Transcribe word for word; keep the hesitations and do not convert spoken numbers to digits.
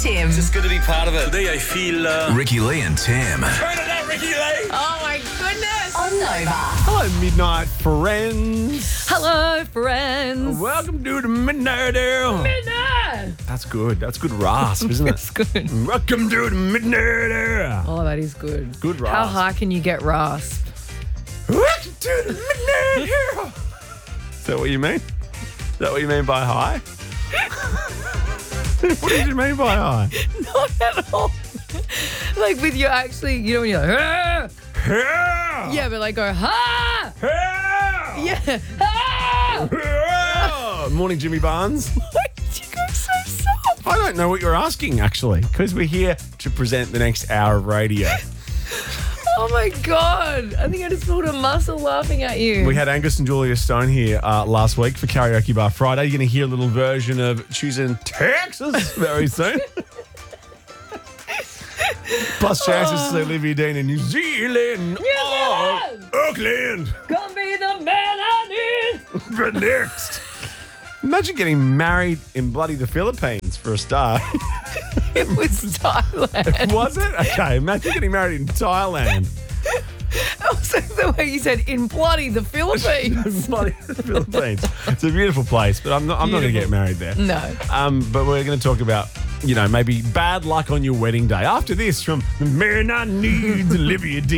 Tim. Just good to be part of it. Today I feel... Uh... Ricky Lee and Tim. Turn it up, Ricky Lee! Oh my goodness. On Nova. Hello, Midnight Friends. Hello, friends. Welcome to the Midnight Hour. Midnight. That's good. That's good rasp, isn't it? It's good. Welcome to the Midnight Hour. Oh, that is good. Good rasp. How high can you get rasp? Welcome to the Midnight Hour. Is that what you mean? Is that what you mean by high? What did you mean by high? Not at all. Like with your actually, you know, when you're like, ah! Yeah. Yeah, but like go, ha! Yeah. Yeah, ha! Yeah. Morning, Jimmy Barnes. Why did you go so soft? I don't know what you're asking, actually, because we're here to present the next hour of radio. Oh my God. I think I just pulled a muscle laughing at you. We had Angus and Julia Stone here uh, last week for Karaoke Bar Friday. You're going to hear a little version of Choosing Texas very soon. Plus chances to see Olivia Dean in New Zealand. New Zealand! Oh, Auckland. Come be the man I need. But next. Imagine getting married in bloody the Philippines for a start. It was Thailand. Was it? Okay, imagine getting married in Thailand. Also, the way you said in bloody the Philippines. Bloody the Philippines. It's a beautiful place, but I'm not. I'm not going to get married there. No. Um, but we're going to talk about, you know, maybe bad luck on your wedding day. After this, from the man I need, Olivia Dean.